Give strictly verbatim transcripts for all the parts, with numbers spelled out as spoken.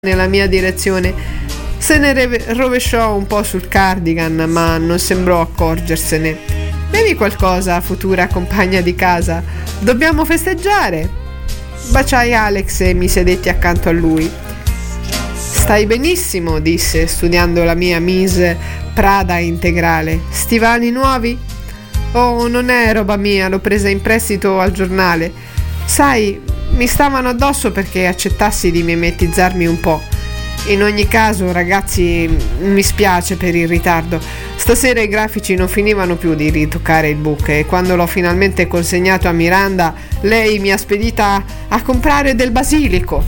nella mia direzione. Se ne re- rovesciò un po' sul cardigan, ma non sembrò accorgersene. Bevi qualcosa, futura compagna di casa. Dobbiamo festeggiare. Baciai Alex e mi sedetti accanto a lui. Stai benissimo, disse, studiando la mia Miss Prada integrale. Stivali nuovi? Oh, non è roba mia, l'ho presa in prestito al giornale. Sai, mi stavano addosso perché accettassi di mimetizzarmi un po'. In ogni caso, ragazzi, mi spiace per il ritardo. Stasera i grafici non finivano più di ritoccare il book e quando l'ho finalmente consegnato a Miranda, lei mi ha spedita a comprare del basilico.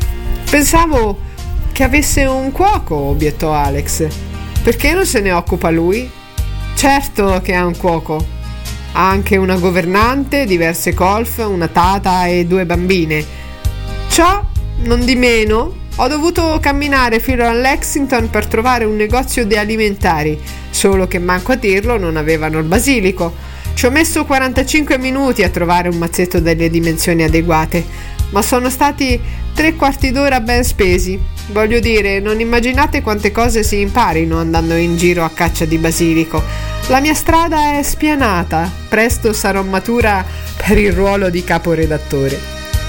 Pensavo che avesse un cuoco, obiettò Alex. Perché non se ne occupa lui? Certo che ha un cuoco. Ha anche una governante, diverse colf, una tata e due bambine. Ciò, non di meno, ho dovuto camminare fino a Lexington per trovare un negozio di alimentari, solo che manco a dirlo non avevano il basilico. Ci ho messo quarantacinque minuti a trovare un mazzetto delle dimensioni adeguate, ma sono stati tre quarti d'ora ben spesi. Voglio dire, non immaginate quante cose si imparino andando in giro a caccia di basilico. La mia strada è spianata, presto sarò matura per il ruolo di caporedattore.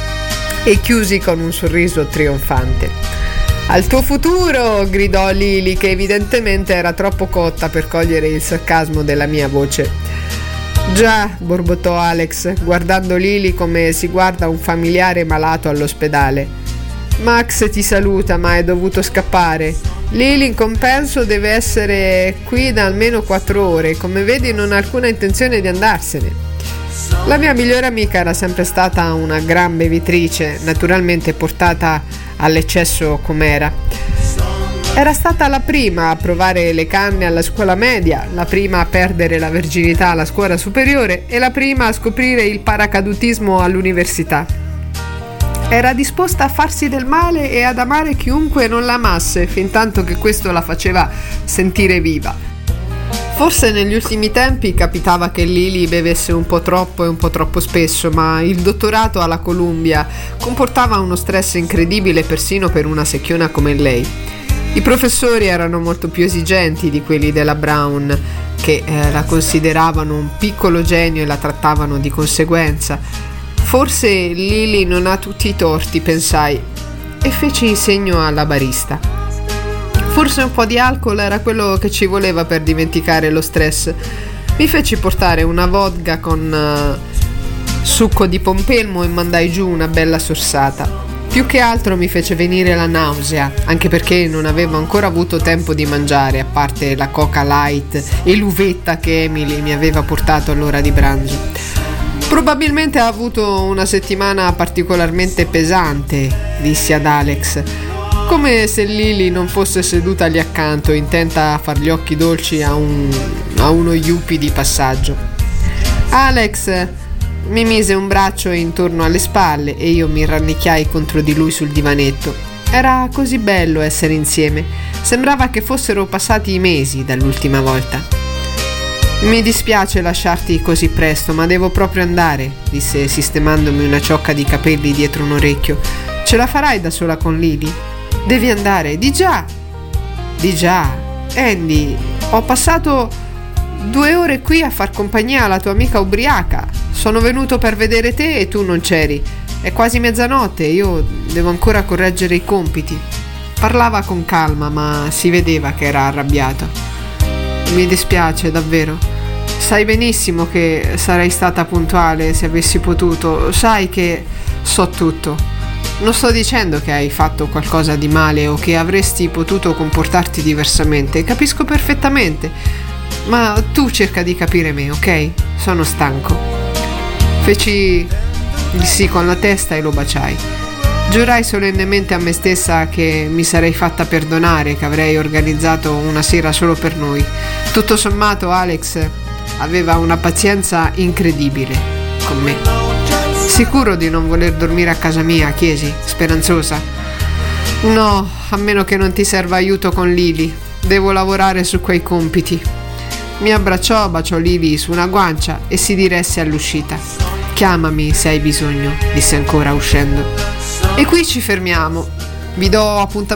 E chiusi con un sorriso trionfante. Al tuo futuro, gridò Lily, che evidentemente era troppo cotta per cogliere il sarcasmo della mia voce. Già, borbottò Alex, guardando Lily come si guarda un familiare malato all'ospedale. Max ti saluta, ma è dovuto scappare. Lily in compenso deve essere qui da almeno quattro ore. Come vedi non ha alcuna intenzione di andarsene. La mia migliore amica era sempre stata una gran bevitrice, naturalmente portata all'eccesso com'era. Era stata la prima a provare le canne alla scuola media, la prima a perdere la verginità alla scuola superiore e la prima a scoprire il paracadutismo all'università. Era disposta a farsi del male e ad amare chiunque non la amasse, fintanto che questo la faceva sentire viva. Forse negli ultimi tempi capitava che Lily bevesse un po' troppo e un po' troppo spesso, ma il dottorato alla Columbia comportava uno stress incredibile persino per una secchiona come lei. I professori erano molto più esigenti di quelli della Brown, che eh, la consideravano un piccolo genio e la trattavano di conseguenza. Forse Lily non ha tutti i torti, pensai, e feci segno alla barista. Forse un po' di alcol era quello che ci voleva per dimenticare lo stress. Mi feci portare una vodka con uh, succo di pompelmo e mandai giù una bella sorsata. Più che altro mi fece venire la nausea, anche perché non avevo ancora avuto tempo di mangiare, a parte la Coca Light e l'uvetta che Emily mi aveva portato all'ora di pranzo. Probabilmente ha avuto una settimana particolarmente pesante, dissi ad Alex, come se Lily non fosse seduta lì accanto, intenta a far gli occhi dolci a, un, a uno yuppie di passaggio. Alex mi mise un braccio intorno alle spalle e io mi rannicchiai contro di lui sul divanetto. Era così bello essere insieme, sembrava che fossero passati mesi dall'ultima volta. Mi dispiace lasciarti così presto, ma devo proprio andare, disse sistemandomi una ciocca di capelli dietro un orecchio. Ce la farai da sola con Lily? Devi andare, di già! Di già! Andy, ho passato due ore qui a far compagnia alla tua amica ubriaca. Sono venuto per vedere te e tu non c'eri. È quasi mezzanotte, io devo ancora correggere i compiti. Parlava con calma, ma si vedeva che era arrabbiato. Mi dispiace, davvero. Sai benissimo che sarei stata puntuale se avessi potuto. Sai che so tutto. Non sto dicendo che hai fatto qualcosa di male o che avresti potuto comportarti diversamente. Capisco perfettamente. Ma tu cerca di capire me, ok? Sono stanco. Feci il sì con la testa e lo baciai. Giurai solennemente a me stessa che mi sarei fatta perdonare, che avrei organizzato una sera solo per noi. Tutto sommato Alex aveva una pazienza incredibile con me. Sicuro di non voler dormire a casa mia? Chiesi, speranzosa. No, a meno che non ti serva aiuto con Lily. Devo lavorare su quei compiti. Mi abbracciò, baciò Lily su una guancia e si diresse all'uscita. Chiamami se hai bisogno, disse ancora uscendo. E qui ci fermiamo. Vi do appuntamento